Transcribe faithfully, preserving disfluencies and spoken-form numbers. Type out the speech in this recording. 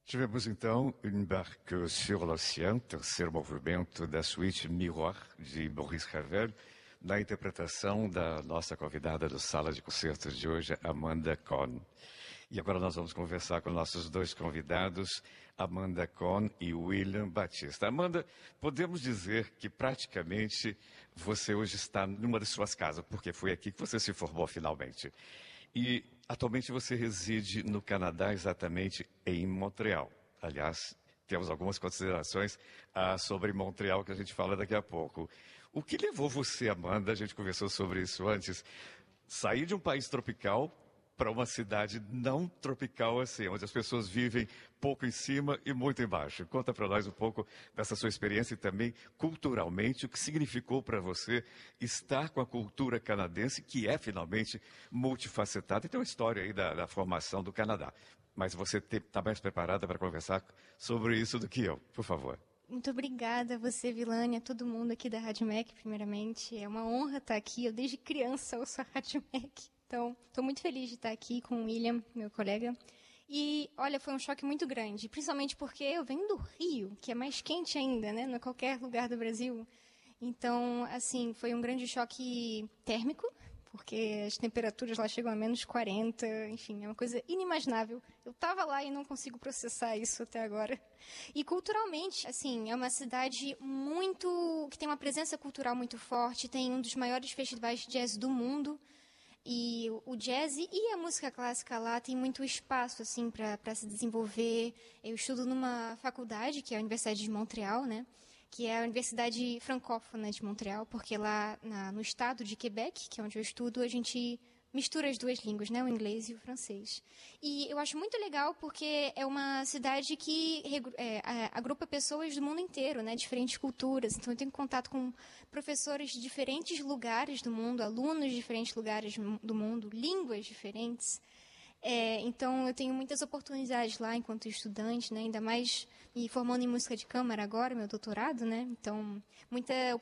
Tivemos então Embarque sur l'Océan, terceiro movimento da suíte Miroir, de Maurice Ravel, na interpretação da nossa convidada do Sala de Concertos de hoje, Amanda Cohn. E agora nós vamos conversar com nossos dois convidados, Amanda Cohn e William Batista. Amanda, podemos dizer que praticamente você hoje está numa de suas casas, porque foi aqui que você se formou finalmente. E atualmente você reside no Canadá, exatamente em Montreal. Aliás, temos algumas considerações ah, sobre Montreal que a gente fala daqui a pouco. O que levou você, Amanda, a gente conversou sobre isso antes, sair de um país tropical para uma cidade não tropical assim, onde as pessoas vivem pouco em cima e muito embaixo. Conta para nós um pouco dessa sua experiência e também culturalmente, o que significou para você estar com a cultura canadense, que é finalmente multifacetada. E tem uma história aí da, da formação do Canadá. Mas você está mais preparada para conversar sobre isso do que eu, por favor. Muito obrigada a você, Vilânia, a todo mundo aqui da Rádio M E C, primeiramente. É uma honra estar aqui. Eu desde criança ouço a Rádio M E C. Então, estou muito feliz de estar aqui com o William, meu colega. E, olha, foi um choque muito grande, principalmente porque eu venho do Rio, que é mais quente ainda, né? Não é qualquer lugar do Brasil. Então, assim, foi um grande choque térmico, porque as temperaturas lá chegam a menos quarenta, enfim, é uma coisa inimaginável. Eu estava lá e não consigo processar isso até agora. E culturalmente, assim, é uma cidade muito... que tem uma presença cultural muito forte, tem um dos maiores festivais de jazz do mundo. E o jazz e a música clássica lá tem muito espaço, assim, para se desenvolver. Eu estudo numa faculdade, que é a Universidade de Montreal, né? Que é a Universidade Francófona de Montreal, porque lá na, no estado de Quebec, que é onde eu estudo, a gente mistura as duas línguas, né? O inglês e o francês. E eu acho muito legal porque é uma cidade que é, agrupa pessoas do mundo inteiro, né? Diferentes culturas. Então eu tenho contato com professores de diferentes lugares do mundo, alunos de diferentes lugares do mundo, línguas diferentes. É, então, eu tenho muitas oportunidades lá enquanto estudante, né? Ainda mais me formando em música de câmara agora, meu doutorado, né? Então, muita